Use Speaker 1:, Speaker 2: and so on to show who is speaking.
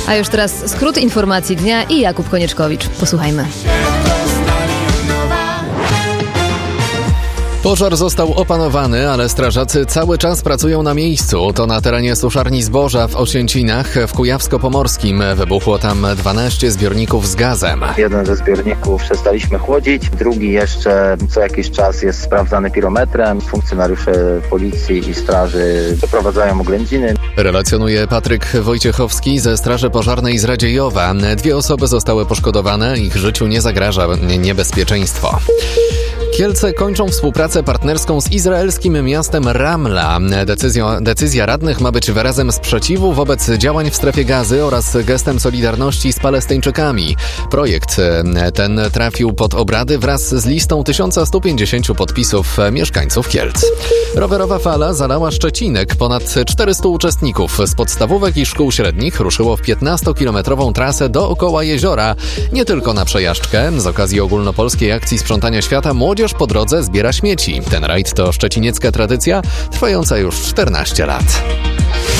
Speaker 1: A już teraz skrót informacji dnia i Jakub Konieczkowicz. Posłuchajmy.
Speaker 2: Pożar został opanowany, ale strażacy cały czas pracują na miejscu. To na terenie suszarni zboża w Osięcinach w Kujawsko-Pomorskim. Wybuchło tam 12 zbiorników z gazem.
Speaker 3: Jeden ze zbiorników przestaliśmy chłodzić, drugi jeszcze co jakiś czas jest sprawdzany pirometrem. Funkcjonariusze policji i straży doprowadzają oględziny.
Speaker 2: Relacjonuje Patryk Wojciechowski ze Straży Pożarnej z Radziejowa. 2 osoby zostały poszkodowane, ich życiu nie zagraża niebezpieczeństwo. Kielce kończą współpracę partnerską z izraelskim miastem Ramla. Decyzja radnych ma być wyrazem sprzeciwu wobec działań w strefie Gazy oraz gestem solidarności z Palestyńczykami. Projekt ten trafił pod obrady wraz z listą 1150 podpisów mieszkańców Kielc. Rowerowa fala zalała Szczecinek. Ponad 400 uczestników z podstawówek i szkół średnich ruszyło w 15-kilometrową trasę dookoła jeziora. Nie tylko na przejażdżkę. Z okazji ogólnopolskiej akcji sprzątania świata młodzież po drodze zbiera śmieci. Ten rajd to szczeciniecka tradycja trwająca już 14 lat.